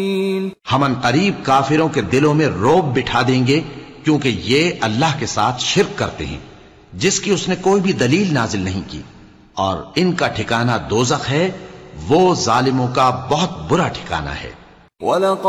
हम अनकरीब काफिरों के दिलों में रोब बिठा देंगे, क्योंकि ये अल्लाह के साथ शिर्क करते हैं जिसकी उसने कोई भी दलील नाजिल नहीं की, और इनका ठिकाना दोज़ख है, वो जालिमों का बहुत बुरा ठिकाना है।